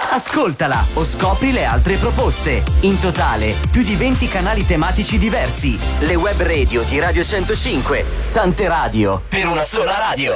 Ascoltala o scopri le altre proposte. In totale, più di 20 canali tematici diversi. Le web radio di Radio 105. Tante radio per una sola radio.